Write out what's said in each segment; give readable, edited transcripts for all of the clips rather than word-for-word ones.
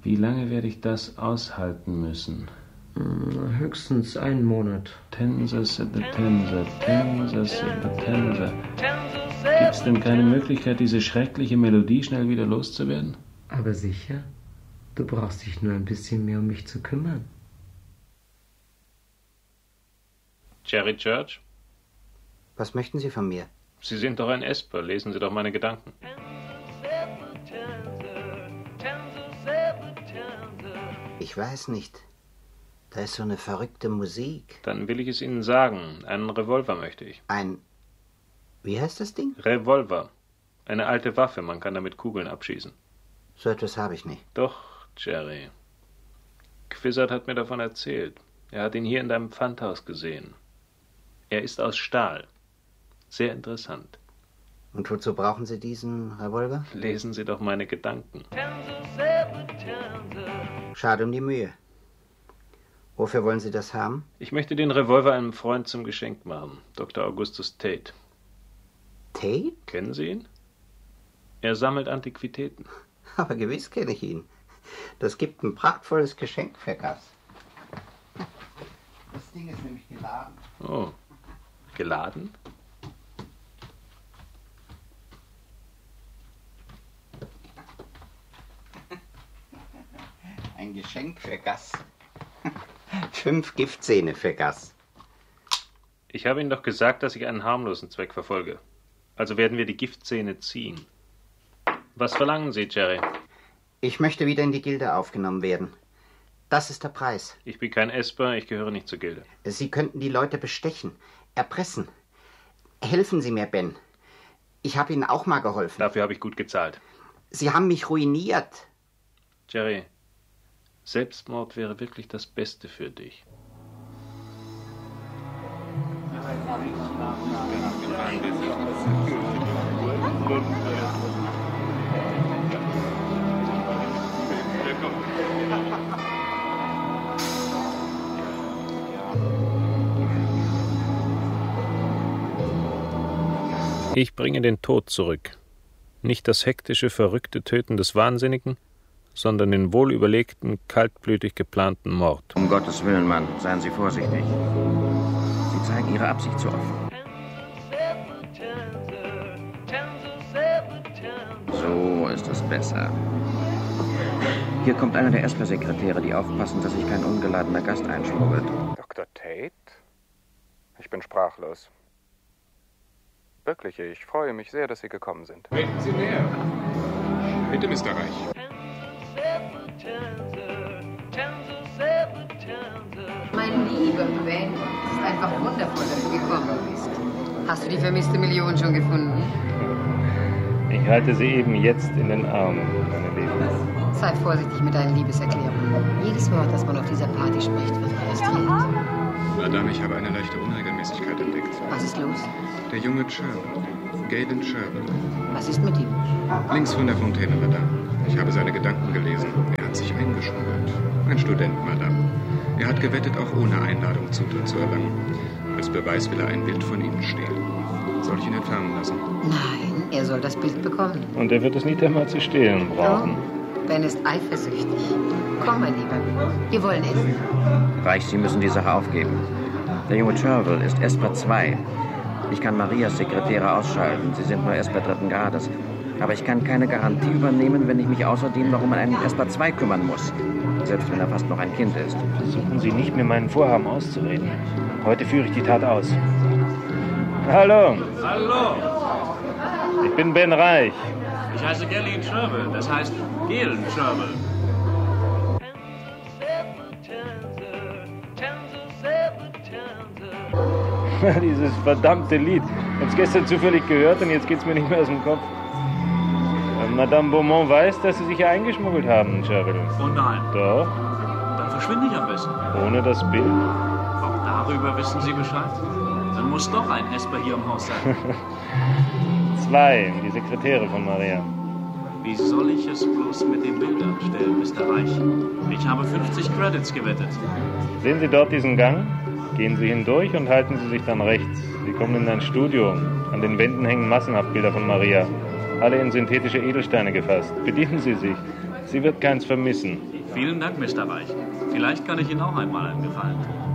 Wie lange werde ich das aushalten müssen? Höchstens einen Monat. Tense, Tense, Tense, Tense. Gibt es denn keine Möglichkeit, diese schreckliche Melodie schnell wieder loszuwerden? Aber sicher. Du brauchst dich nur ein bisschen mehr um mich zu kümmern. Jerry Church? Was möchten Sie von mir? Sie sind doch ein Esper. Lesen Sie doch meine Gedanken. Ich weiß nicht. Da ist so eine verrückte Musik. Dann will ich es Ihnen sagen. Einen Revolver möchte ich. Wie heißt das Ding? Revolver. Eine alte Waffe. Man kann damit Kugeln abschießen. So etwas habe ich nicht. Doch, Jerry. Quizzard hat mir davon erzählt. Er hat ihn hier in deinem Pfandhaus gesehen. Er ist aus Stahl. Sehr interessant. Und wozu brauchen Sie diesen Revolver? Lesen Sie doch meine Gedanken. Schade um die Mühe. Wofür wollen Sie das haben? Ich möchte den Revolver einem Freund zum Geschenk machen. Dr. Augustus Tate. Tate? Kennen Sie ihn? Er sammelt Antiquitäten. Aber gewiss kenne ich ihn. Das gibt ein prachtvolles Geschenk für Gas. Das Ding ist nämlich geladen. Oh, geladen? Ein Geschenk für Gas. 5 Giftzähne für Gas. Ich habe Ihnen doch gesagt, dass ich einen harmlosen Zweck verfolge. Also werden wir die Giftzähne ziehen. Was verlangen Sie, Jerry? Ich möchte wieder in die Gilde aufgenommen werden. Das ist der Preis. Ich bin kein Esper, ich gehöre nicht zur Gilde. Sie könnten die Leute bestechen, erpressen. Helfen Sie mir, Ben. Ich habe Ihnen auch mal geholfen. Dafür habe ich gut gezahlt. Sie haben mich ruiniert. Jerry, Selbstmord wäre wirklich das Beste für dich. Ich bringe den Tod zurück. Nicht das hektische, verrückte Töten des Wahnsinnigen, sondern den wohlüberlegten, kaltblütig geplanten Mord. Um Gottes Willen, Mann, seien Sie vorsichtig. Sie zeigen Ihre Absicht zu offen. So ist es besser. Hier kommt einer der Esper-Sekretäre, die aufpassen, dass sich kein ungeladener Gast einschmuggelt. Dr. Tate? Ich bin sprachlos. Wirklich, ich freue mich sehr, dass Sie gekommen sind. Treten Sie näher. Bitte, Mr. Reich. Mein lieber Ben, es ist einfach wundervoll, dass du gekommen bist. Hast du die vermisste Million schon gefunden? Ich halte sie eben jetzt in den Armen, meine Liebe. Sei vorsichtig mit deinen Liebeserklärungen. Jedes Wort, das man auf dieser Party spricht, wird registriert. Madame, ich habe eine leichte Unregelmäßigkeit entdeckt. Was ist los? Der junge Cherwell, Galen Cherwell. Was ist mit ihm? Links von der Fontäne, Madame. Ich habe seine Gedanken gelesen. Er hat sich eingeschmuggelt. Ein Student, Madame. Er hat gewettet, auch ohne Einladung Zutritt zu erlangen. Als Beweis will er ein Bild von Ihnen stehlen. Soll ich ihn entfernen lassen? Nein, er soll das Bild bekommen. Und er wird es nicht einmal zu stehlen brauchen. Oh, Ben ist eifersüchtig. Komm, mein Lieber, wir wollen essen. Reich, Sie müssen die Sache aufgeben. Der junge Cherwell ist Esper 2. Ich kann Marias Sekretäre ausschalten. Sie sind nur Esper 3. Grades. Aber ich kann keine Garantie übernehmen, wenn ich mich außerdem noch um einen Esper 2 kümmern muss. Selbst wenn er fast noch ein Kind ist. Versuchen Sie nicht, mir meinen Vorhaben auszureden. Heute führe ich die Tat aus. Hallo. Hallo. Ich bin Ben Reich. Ich heiße Galen Cherwell. Das heißt Galen Cherwell. Dieses verdammte Lied. Ich hab's gestern zufällig gehört und jetzt geht's mir nicht mehr aus dem Kopf. Madame Beaumont weiß, dass Sie sich hier eingeschmuggelt haben, Cherwell. Oh nein. Doch. Dann verschwinde ich am besten. Ohne das Bild? Auch darüber wissen Sie Bescheid? Dann muss doch ein Esper hier im Haus sein. 2, die Sekretäre von Maria. Wie soll ich es bloß mit den Bildern stellen, Mr. Reich? Ich habe 50 Credits gewettet. Sehen Sie dort diesen Gang? Gehen Sie hindurch und halten Sie sich dann rechts. Sie kommen in ein Studio. An den Wänden hängen massenhaft Bilder von Maria. Alle in synthetische Edelsteine gefasst. Bedienen Sie sich. Sie wird keins vermissen. Vielen Dank, Mr. Reich. Vielleicht kann ich Ihnen auch einmal einen Gefallen tun.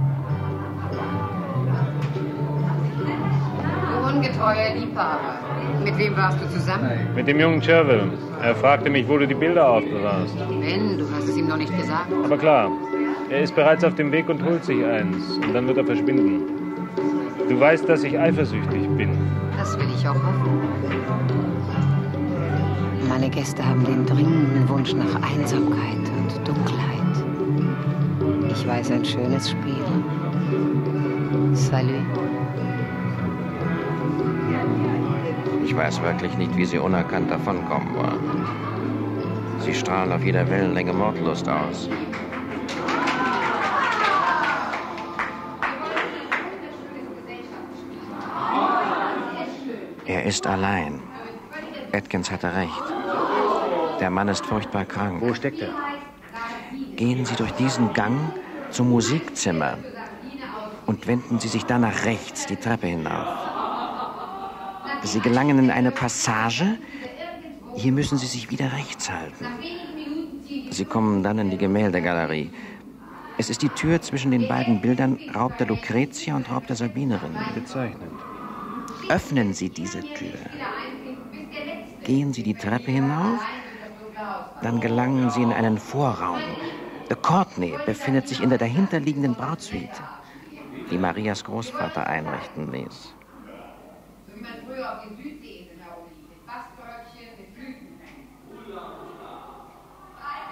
Du ungetreuer Liebhaber. Mit wem warst du zusammen? Mit dem jungen Chervil. Er fragte mich, wo du die Bilder aufbewahrst. Ben, du hast es ihm noch nicht gesagt. Aber klar, er ist bereits auf dem Weg und holt sich eins. Und dann wird er verschwinden. Du weißt, dass ich eifersüchtig bin. Das will ich auch hoffen. Meine Gäste haben den dringenden Wunsch nach Einsamkeit und Dunkelheit. Ich weiß ein schönes Spiel. Salut. Ich weiß wirklich nicht, wie Sie unerkannt davonkommen wollen. Sie strahlen auf jeder Wellenlänge Mordlust aus. Er ist allein. Atkins hatte recht. Der Mann ist furchtbar krank. Wo steckt er? Gehen Sie durch diesen Gang zum Musikzimmer und wenden Sie sich dann nach rechts die Treppe hinauf. Sie gelangen in eine Passage. Hier müssen Sie sich wieder rechts halten. Sie kommen dann in die Gemäldegalerie. Es ist die Tür zwischen den beiden Bildern Raub der Lucretia und Raub der Sabinerin. Bezeichnend. Öffnen Sie diese Tür. Gehen Sie die Treppe hinauf, dann gelangen Sie in einen Vorraum. Courtney befindet sich in der dahinterliegenden Brautsuite, die Marias Großvater einrichten ließ.